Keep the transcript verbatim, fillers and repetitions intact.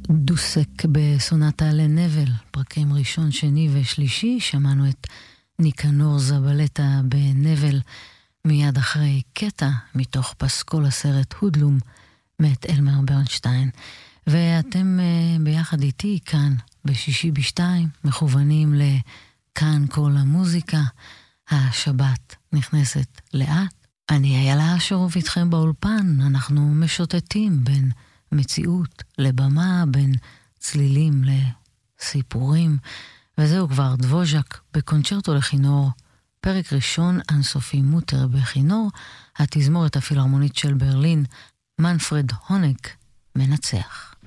דוסק בסונטה לנבל, פרקים ראשון, שני ושלישי. שמענו את ניקנור זבלטה בנבל מיד אחרי קטע מתוך פסקול הסרט הודלום מאת אלמר ברנשטיין. ואתם uh, ביחד איתי כאן בשישי בשתיים מכוונים לכאן כל המוזיקה. השבת נכנסת לאט. אני איילה אשרוב איתכם באולפן. אנחנו משוטטים בין מציאות לבמה, בין צלילים לסיפורים, וזהו כבר דבוז'ק בקונצ'רטו לכינור, פרק ראשון, אנסופי מוטר בכינור, התזמורת הפילהרמונית של ברלין, מנפרד הונק מנצח.